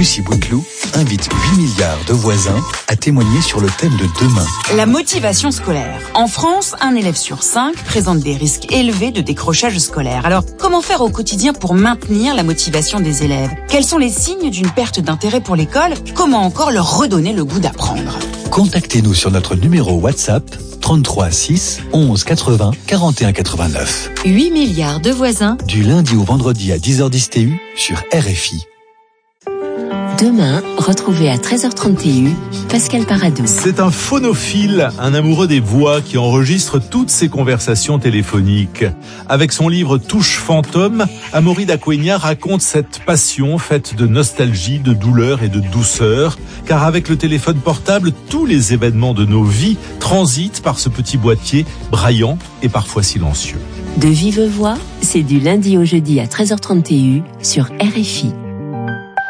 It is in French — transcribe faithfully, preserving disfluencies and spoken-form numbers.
Lucie Bouteloup invite huit milliards de voisins à témoigner sur le thème de demain. La motivation scolaire. En France, un élève sur cinq présente des risques élevés de décrochage scolaire. Alors, comment faire au quotidien pour maintenir la motivation des élèves? Quels sont les signes d'une perte d'intérêt pour l'école? Comment encore leur redonner le goût d'apprendre? Contactez-nous sur notre numéro WhatsApp trente-trois six onze quatre-vingts quarante et un quatre-vingt-neuf. huit milliards de voisins. Du lundi au vendredi à dix heures dix T U sur R F I. Demain, retrouvez à treize heures trente T U Pascal Paradou. C'est un phonophile, un amoureux des voix qui enregistre toutes ses conversations téléphoniques. Avec son livre Touche fantôme, Amaury d'Aquenya raconte cette passion faite de nostalgie, de douleur et de douceur. Car avec le téléphone portable, tous les événements de nos vies transitent par ce petit boîtier braillant et parfois silencieux. De vive voix, c'est du lundi au jeudi à treize heures trente T U sur R F I.